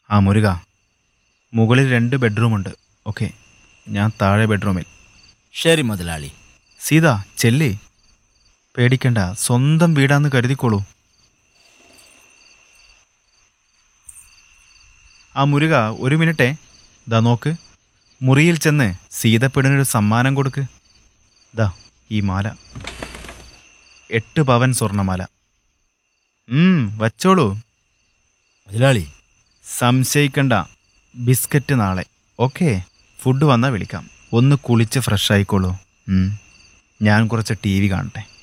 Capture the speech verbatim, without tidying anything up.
ആ മുരുക, മുകളിൽ രണ്ട് ബെഡ്റൂമുണ്ട്. ഓക്കെ, ഞാൻ താഴെ ബെഡ്റൂമിൽ. ശരി മുതലാളി. സീത, ചെല്ലേ. പേടിക്കണ്ട, സ്വന്തം വീടാന്ന് കരുതിക്കോളൂ. ആ മുരുക, ഒരു മിനിറ്റേ. ദാ നോക്ക്, മുറിയിൽ ചെന്ന് സീതപ്പെടിനൊരു സമ്മാനം കൊടുക്ക്. ദാ ഈ മാല, എട്ട് പവൻ സ്വർണ്ണമാല. ഉം വച്ചോളൂ. മുതലാളി, സംശയിക്കണ്ട. ബിസ്ക്കറ്റ് നാളെ. ഓക്കെ, ഫുഡ് വന്നാൽ വിളിക്കാം. ഒന്ന് കുളിച്ച് ഫ്രഷ് ആയിക്കോളൂ. ഉം, ഞാൻ കുറച്ച് ടി വി കാണട്ടെ.